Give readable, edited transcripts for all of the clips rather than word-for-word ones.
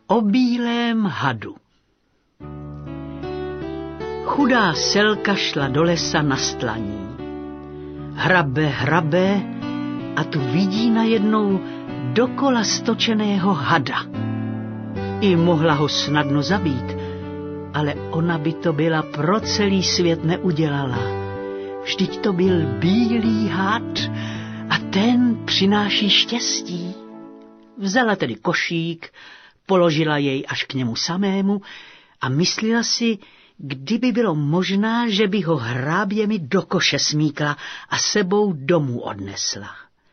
O bílém hadu. Chudá Selka šla do lesa na stlaní. Hrabe a tu vidí najednou dokola stočeného hada. I mohla ho snadno zabít, ale ona by to byla pro celý svět neudělala. Vždyť to byl bílý had a ten přináší štěstí. Vzala tedy košík, položila jej až k němu samému a myslela si, kdyby bylo možná, že by ho hráběmi do koše smíkla a sebou domů odnesla.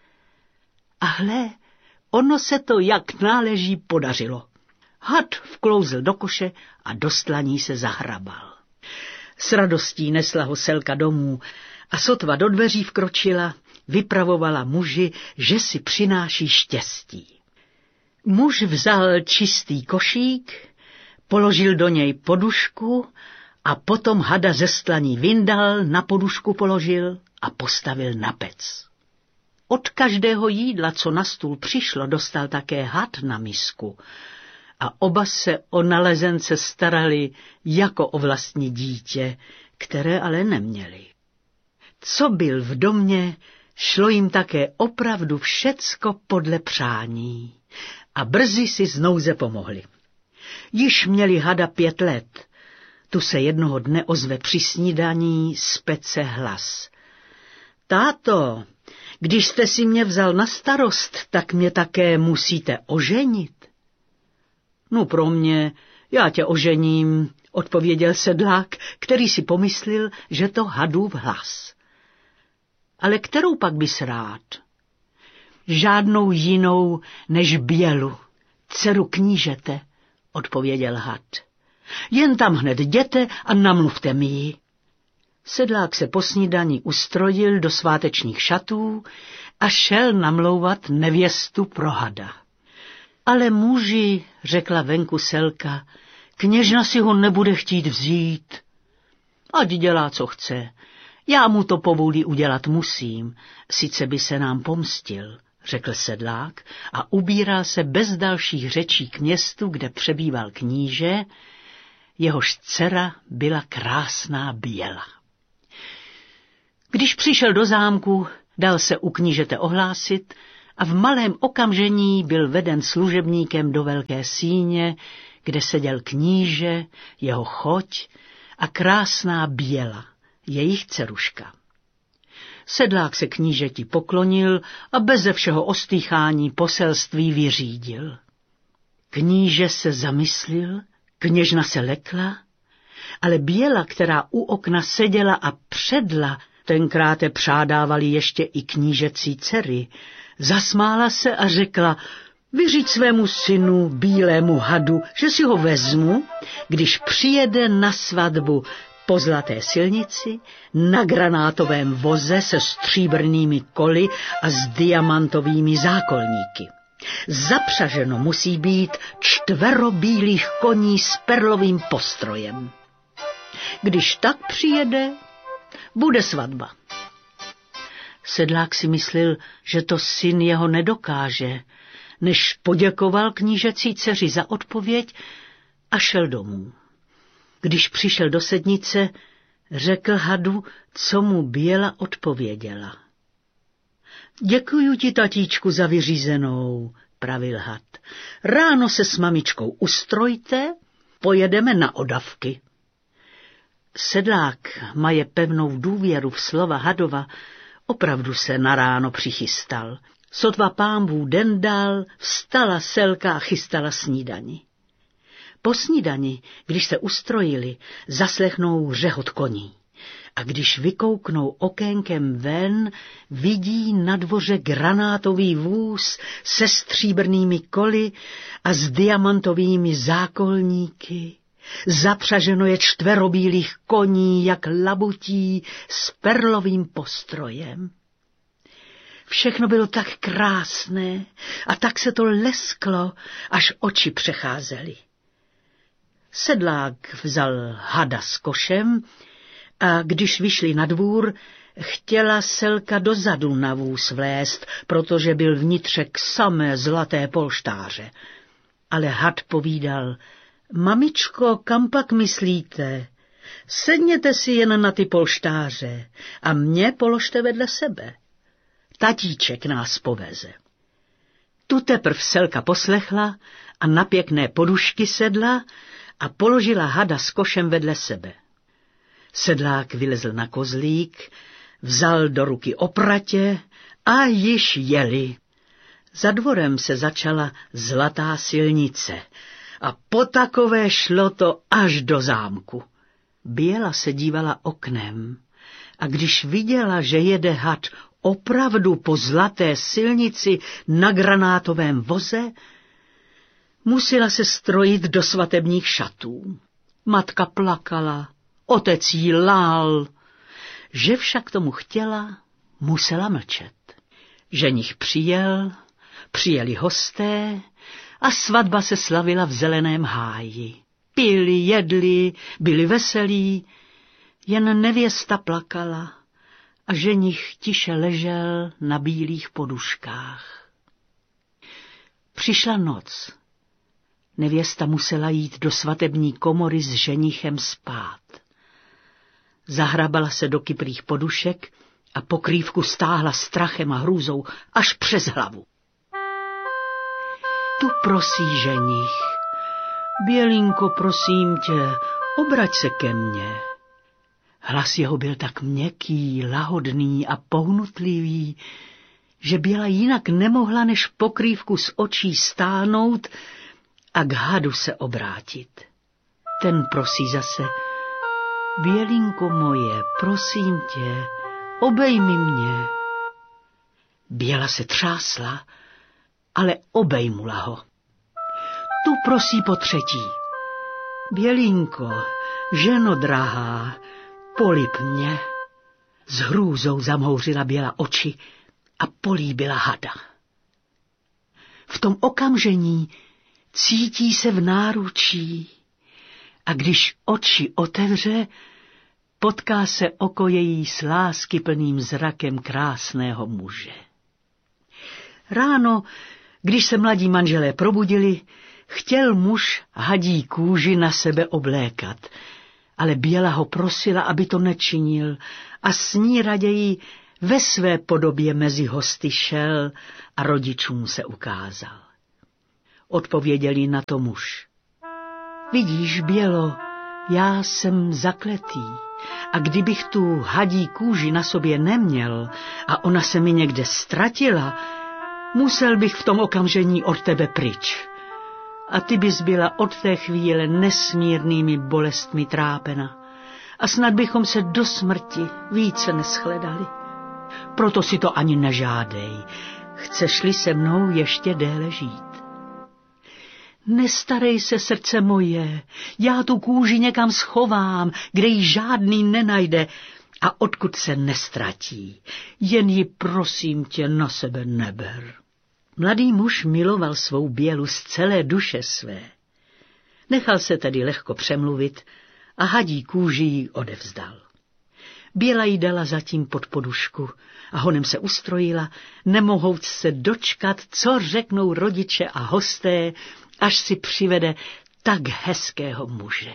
A hle, ono se to jak náleží podařilo. Had vklouzl do koše a do stlaní se zahrabal. S radostí nesla ho Selka domů a sotva do dveří vkročila, vypravovala muži, že si přináší štěstí. Muž vzal čistý košík, položil do něj podušku a potom hada ze stlaní vyndal, na podušku položil a postavil na pec. Od každého jídla, co na stůl přišlo, dostal také had na misku a oba se o nalezence starali jako o vlastní dítě, které ale neměli. Co byl v domě, šlo jim také opravdu všecko podle přání a brzy si z nouze pomohli. Již měli hada 5 let. Tu se jednoho dne ozve při snídaní z pece hlas. Táto, když jste si mě vzal na starost, tak mě také musíte oženit. No pro mě, já tě ožením, odpověděl sedlák, který si pomyslel, že to hadův hlas. Ale kterou pak bys rád? Žádnou jinou než Bělu, dceru knížete, odpověděl had. Jen tam hned jděte a namluvte mi ji. Sedlák se po snídani ustrojil do svátečních šatů a šel namlouvat nevěstu pro hada. Ale muži, řekla venku Selka, kněžna si ho nebude chtít vzít. Ať dělá, co chce. Já mu to povůli udělat musím, sice by se nám pomstil, řekl sedlák a ubíral se bez dalších řečí k městu, kde přebýval kníže, jehož dcera byla krásná Běla. Když přišel do zámku, dal se u knížete ohlásit a v malém okamžení byl veden služebníkem do velké síně, kde seděl kníže, jeho choť a krásná Běla, jejich dceruška. Sedlák se knížeti poklonil a beze všeho ostýchání poselství vyřídil. Kníže se zamyslil, kněžna se lekla, ale Běla, která u okna seděla a předla, tenkrát přádávali ještě i knížecí dcery, zasmála se a řekla, vyříď svému synu, bílému hadu, že si ho vezmu, když přijede na svatbu po zlaté silnici, na granátovém voze se stříbrnými koly a s diamantovými zákolníky. Zapřaženo musí být 4 bílých koní s perlovým postrojem. Když tak přijede, bude svatba. Sedlák si myslel, že to syn jeho nedokáže, než poděkoval knížecí dceři za odpověď a šel domů. Když přišel do sednice, řekl hadu, co mu Běla odpověděla. Děkuju ti, tatíčku, za vyřízenou, pravil had. Ráno se s mamičkou ustrojte, pojedeme na odavky. Sedlák maje pevnou důvěru v slova hadova, opravdu se na ráno přichystal. Sotva pánbůh den dal, vstala Selka a chystala snídani. Po snídani, když se ustrojili, zaslechnou řehot koní. A když vykouknou okénkem ven, vidí na dvoře granátový vůz se stříbrnými koly a s diamantovými zákolníky. Zapřaženo je 4 bílých koní, jak labutí, s perlovým postrojem. Všechno bylo tak krásné a tak se to lesklo, až oči přecházely. Sedlák vzal hada s košem a když vyšli na dvůr, chtěla Selka dozadu na vůz vlézt, protože byl vnitřek samé zlaté polštáře. Ale had povídal: Mamičko, kam pak myslíte? Sedněte si jen na ty polštáře a mě položte vedle sebe. Tatíček nás poveze. Tu teprv Selka poslechla a na pěkné podušky sedla a položila hada s košem vedle sebe. Sedlák vylezl na kozlík, vzal do ruky opratě a již jeli. Za dvorem se začala zlatá silnice a po takové šlo to až do zámku. Běla se dívala oknem a když viděla, že jede had opravdu po zlaté silnici na granátovém voze, musela se strojit do svatebních šatů. Matka plakala, otec jí lál. Že však tomu chtěla, musela mlčet. Ženich přijeli hosté a svatba se slavila v zeleném háji. Pili, jedli, byli veselí, jen nevěsta plakala a ženich tiše ležel na bílých poduškách. Přišla noc. Nevěsta musela jít do svatební komory s ženichem spát. Zahrabala se do kyprých podušek a pokrývku stáhla strachem a hrůzou až přes hlavu. Tu prosí ženich: Bělinko, prosím tě, obrať se ke mně. Hlas jeho byl tak měkký, lahodný a pohnutlivý, že Běla jinak nemohla než pokrývku z očí stáhnout a k hadu se obrátit. Ten prosí zase: Bělinko moje, prosím tě, obejmi mě. Běla se třásla, ale obejmula ho. Tu prosí potřetí: Bělinko, ženo drahá, polib mě. S hrůzou zamhouřila Běla oči a políbila hada. V tom okamžení cítí se v náručí a když oči otevře, potká se oko její s láskyplným zrakem krásného muže. Ráno, když se mladí manželé probudili, chtěl muž hadí kůži na sebe oblékat, ale Běla ho prosila, aby to nečinil a s ní raději ve své podobě mezi hosty šel a rodičům se ukázal. Odpověděli na to muž: Vidíš, Bělo, já jsem zakletý a kdybych tu hadí kůži na sobě neměl a ona se mi někde ztratila, musel bych v tom okamžení od tebe pryč. A ty bys byla od té chvíle nesmírnými bolestmi trápena a snad bychom se do smrti více neschledali. Proto si to ani nežádej, chceš-li se mnou ještě déle žít. Nestarej se, srdce moje, já tu kůži někam schovám, kde ji žádný nenajde a odkud se nestratí. Jen ji prosím tě na sebe neber. Mladý muž miloval svou Bělu z celé duše své. Nechal se tedy lehko přemluvit a hadí kůži jí odevzdal. Běla jí dala zatím pod podušku a honem se ustrojila, nemohouc se dočkat, co řeknou rodiče a hosté, až si přivede tak hezkého muže.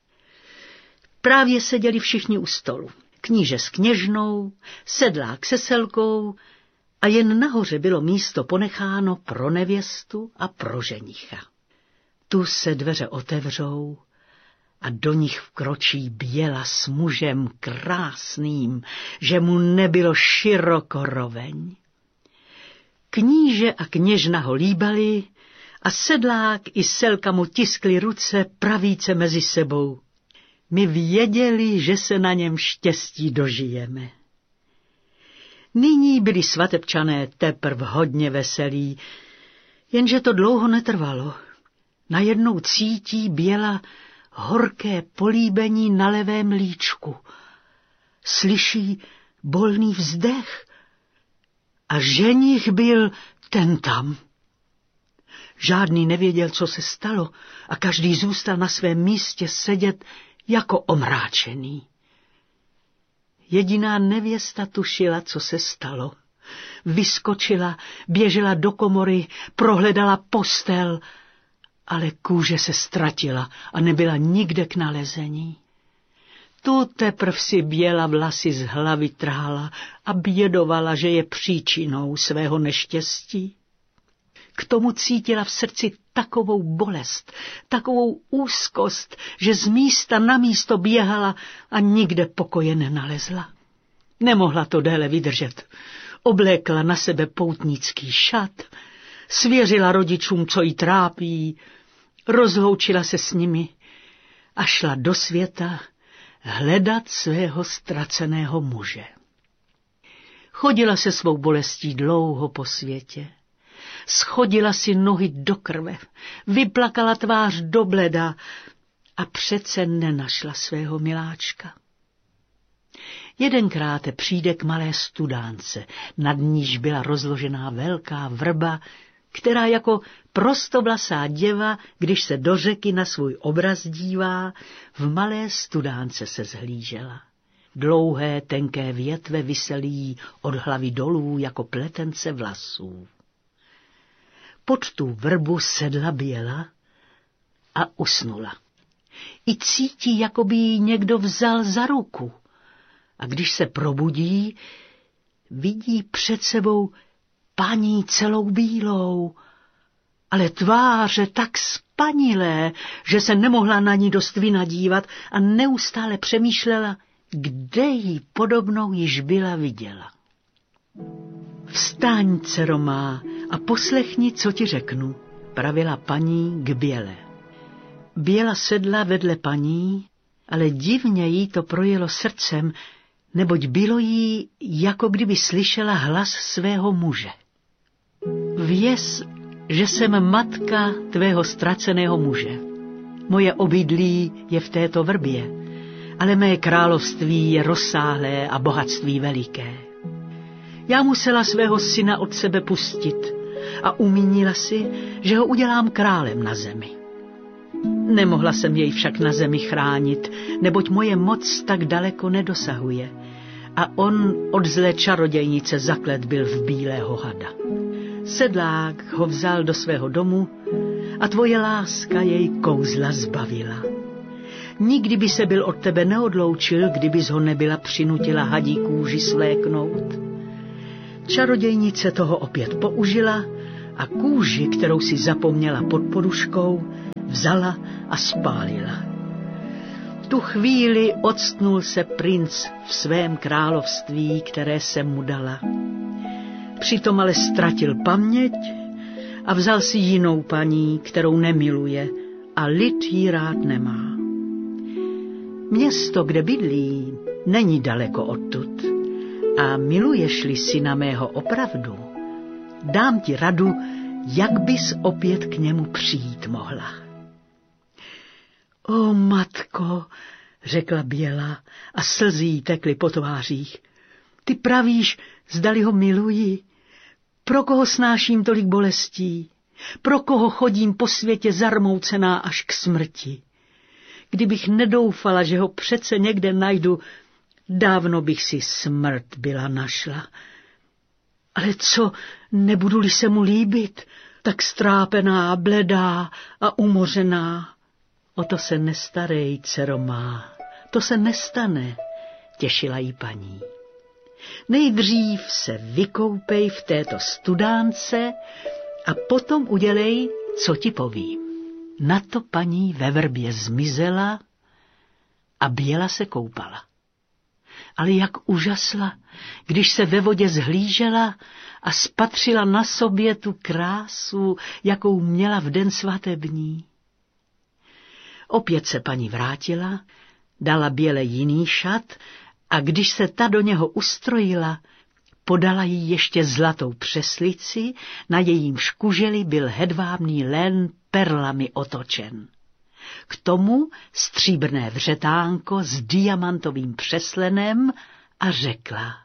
Právě seděli všichni u stolu. Kníže s kněžnou, sedlák se Selkou a jen nahoře bylo místo ponecháno pro nevěstu a pro ženicha. Tu se dveře otevřou a do nich vkročí Běla s mužem krásným, že mu nebylo široko roveň. Kníže a kněžna ho líbali a sedlák i Selka mu tiskli ruce pravíce mezi sebou. My věděli, že se na něm štěstí dožijeme. Nyní byli svatebčané teprv hodně veselí, jenže to dlouho netrvalo. Najednou cítí Běla horké políbení na levém líčku. Slyší bolný vzdech a ženich byl ten tam. Žádný nevěděl, co se stalo a každý zůstal na svém místě sedět jako omráčený. Jediná nevěsta tušila, co se stalo. Vyskočila, běžela do komory, prohledala postel Ale kůže se ztratila a nebyla nikde k nalezení. Tu teprv si Běla vlasy z hlavy trhala a bědovala, že je příčinou svého neštěstí. K tomu cítila v srdci takovou bolest, takovou úzkost, že z místa na místo běhala a nikde pokoje nenalezla. Nemohla to déle vydržet. Oblékla na sebe poutnický šat, svěřila rodičům, co jí trápí, rozloučila se s nimi a šla do světa hledat svého ztraceného muže. Chodila se svou bolestí dlouho po světě. Schodila si nohy do krve, vyplakala tvář do bleda a přece nenašla svého miláčka. Jedenkrát přijde k malé studánce, nad níž byla rozložená velká vrba, která jako prostovlasá děva, když se do řeky na svůj obraz dívá, v malé studánce se zhlížela. Dlouhé, tenké větve viselí od hlavy dolů jako pletence vlasů. Pod tu vrbu sedla Běla a usnula. I cítí, jako by ji někdo vzal za ruku. A když se probudí, vidí před sebou paní celou bílou, ale tváře tak spanilé, že se nemohla na ní dost vynadívat a neustále přemýšlela, kde jí podobnou již byla viděla. Vstaň, dcero má, a poslechni, co ti řeknu, pravila paní k Běle. Běla sedla vedle paní, ale divně jí to projelo srdcem, neboť bylo jí, jako kdyby slyšela hlas svého muže. Věz, že jsem matka tvého ztraceného muže. Moje obydlí je v této vrbě, ale mé království je rozsáhlé a bohatství veliké. Já musela svého syna od sebe pustit a umínila si, že ho udělám králem na zemi. Nemohla jsem jej však na zemi chránit, neboť moje moc tak daleko nedosahuje a on od zlé čarodějnice zaklet byl v bílého hada. Sedlák ho vzal do svého domu a tvoje láska jej kouzla zbavila. Nikdy by se byl od tebe neodloučil, kdybys ho nebyla přinutila hadí kůži svléknout. Čarodějnice toho opět použila a kůži, kterou si zapomněla pod poduškou, vzala a spálila. Tu chvíli octnul se princ v svém království, které se mu dala. Přitom ale ztratil paměť a vzal si jinou paní, kterou nemiluje a lid jí rád nemá. Město, kde bydlí, není daleko odtud a miluješ-li syna mého opravdu, dám ti radu, jak bys opět k němu přijít mohla. O matko, řekla Běla a slzy jí tekly po tvářích. Ty pravíš, zdali ho miluji? Pro koho snáším tolik bolestí? Pro koho chodím po světě zarmoucená až k smrti? Kdybych nedoufala, že ho přece někde najdu, dávno bych si smrt byla našla. Ale co, nebudu-li se mu líbit, tak strápená, bledá a umořená? O to se nestarej, dcero má, to se nestane, těšila jí paní. Nejdřív se vykoupej v této studánce a potom udělej, co ti povím. Na to paní ve vrbě zmizela a Běla se koupala. Ale jak užasla, když se ve vodě zhlížela a spatřila na sobě tu krásu, jakou měla v den svatební. Opět se paní vrátila, dala Běle jiný šat a když se ta do něho ustrojila, podala jí ještě zlatou přeslici, na jejím škuželi byl hedvábný len perlami otočen. K tomu stříbrné vřetánko s diamantovým přeslenem a řekla: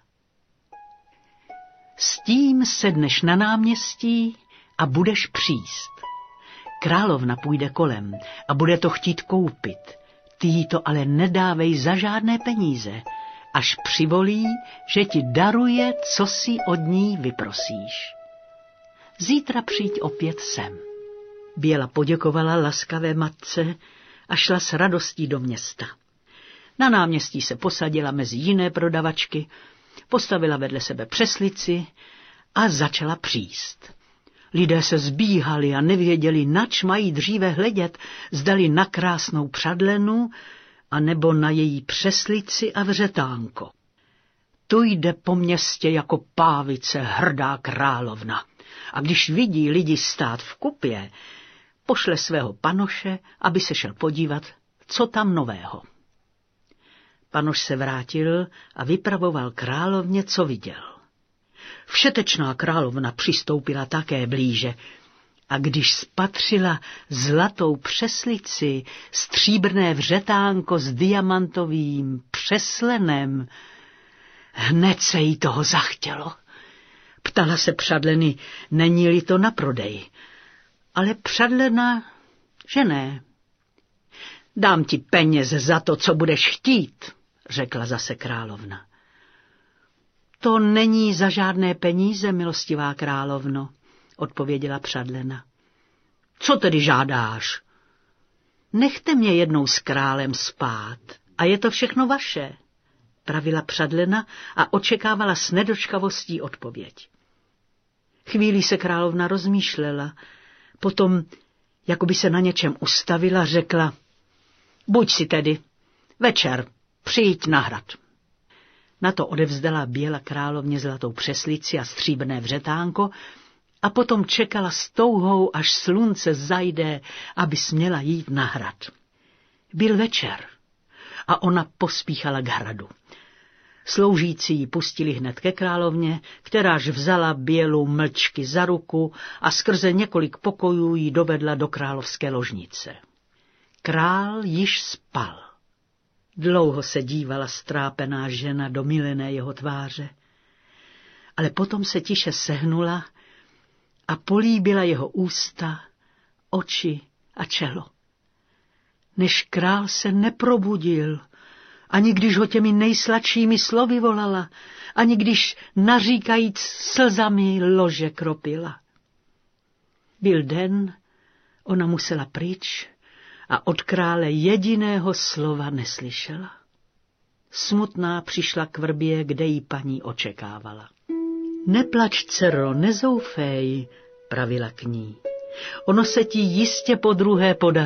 S tím sedneš na náměstí a budeš příst. Královna půjde kolem a bude to chtít koupit. Ty jí to ale nedávej za žádné peníze, až přivolí, že ti daruje, co si od ní vyprosíš. Zítra přijď opět sem. Běla poděkovala laskavé matce a šla s radostí do města. Na náměstí se posadila mezi jiné prodavačky, postavila vedle sebe přeslici a začala příst. Lidé se zbíhali a nevěděli, nač mají dříve hledět, zdali na krásnou Přadlenu, anebo na její přeslici a vřetánko. Tu jde po městě jako pávice hrdá královna a když vidí lidi stát v kupě, pošle svého panoše, aby se šel podívat, co tam nového. Panoš se vrátil a vypravoval královně, co viděl. Všetečná královna přistoupila také blíže a když spatřila zlatou přeslici, stříbrné vřetánko s diamantovým přeslenem, hned se jí toho zachtělo. Ptala se Přadleny, není-li to na prodej. Ale Přadlena, že ne. Dám ti peněz za to, co budeš chtít, řekla zase královna. To není za žádné peníze, milostivá královno, odpověděla Přadlena. Co tedy žádáš? Nechte mě jednou s králem spát a je to všechno vaše, pravila Přadlena a očekávala s nedočkavostí odpověď. Chvíli se královna rozmýšlela, potom, jako by se na něčem ustavila, řekla, buď si tedy, večer, přijď na hrad. Na to odevzdala Běla královně zlatou přeslici a stříbrné vřetánko a potom čekala s touhou, až slunce zajde, aby směla jít na hrad. Byl večer a ona pospíchala k hradu. Sloužící ji pustili hned ke královně, kteráž vzala Bělu mlčky za ruku a skrze několik pokojů ji dovedla do královské ložnice. Král již spal. Dlouho se dívala strápená žena do milené jeho tváře, ale potom se tiše sehnula a políbila jeho ústa, oči a čelo. Než král se neprobudil, ani když ho těmi nejsladšími slovy volala, ani když naříkajíc slzami lože kropila. Byl den, ona musela pryč a od krále jediného slova neslyšela. Smutná přišla k vrbě, kde jí paní očekávala. Neplač, dcero, nezoufej, pravila k ní. Ono se ti jistě podruhé podaří.